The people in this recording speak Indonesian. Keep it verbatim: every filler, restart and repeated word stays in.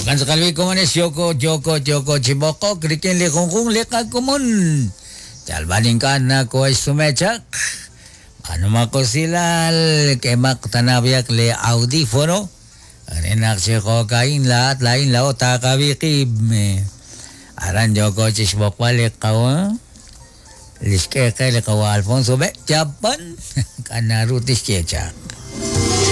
Kan sekali komunis Joko Joko Joko Ciboko krikin le kung kung le kakumun. Jal bandingkan na ko ay sumecak. Ano mako silal kemak tanabiak le audífono. Arenak si ko kain lahat lain lao takabikib. Aran Joko Ciboko le kawa. Liske kay le kawa Alfonso be Japan kana rutis cecak.